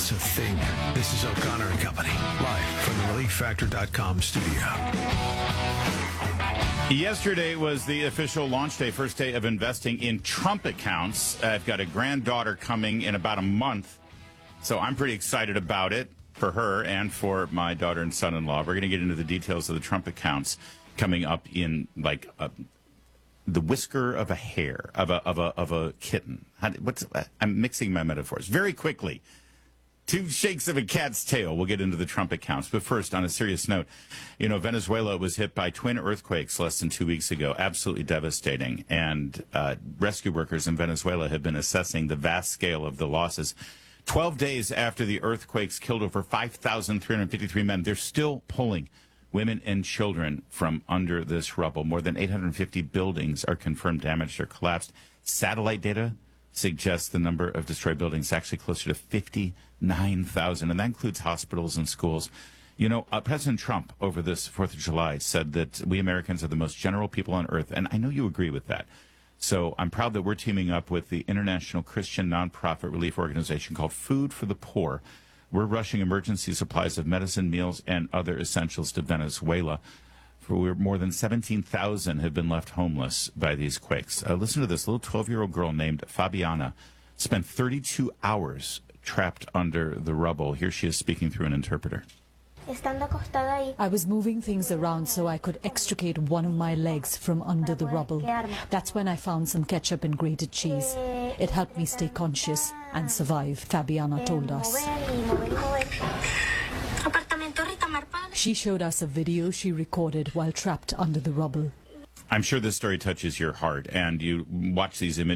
It's a thing. This is O'Connor and Company, live from the ReliefFactor.com studio. Yesterday was the official launch day, first day of investing in Trump accounts. I've got a granddaughter coming in about a month, so I'm pretty excited about it for her and for my daughter and son-in-law. We're going to get into the details of the Trump accounts coming up in like the whisker of a hair of a kitten. I'm mixing my metaphors very quickly. 2 shakes of a cat's tail. We'll get into the Trump accounts. But first, on a serious note, Venezuela was hit by twin earthquakes less than 2 weeks ago. Absolutely devastating. And rescue workers in Venezuela have been assessing the vast scale of the losses. 12 days after the earthquakes killed over 5,353 men, they're still pulling women and children from under this rubble. More than 850 buildings are confirmed damaged or collapsed. Satellite data suggests the number of destroyed buildings is actually closer to 59,000, and that includes hospitals and schools. President Trump over this 4th of July said that we Americans are the most generous people on earth, and I know you agree with that. So I'm proud that we're teaming up with the international Christian nonprofit relief organization called Food for the Poor. We're rushing emergency supplies of medicine, meals, and other essentials to Venezuela. More than 17,000 have been left homeless by these quakes. Listen to this. A little 12-year-old girl named Fabiana spent 32 hours trapped under the rubble. Here she is speaking through an interpreter. I was moving things around so I could extricate one of my legs from under the rubble. That's when I found some ketchup and grated cheese. It helped me stay conscious and survive, Fabiana told us. She showed us a video she recorded while trapped under the rubble. I'm sure this story touches your heart, and you watch these images.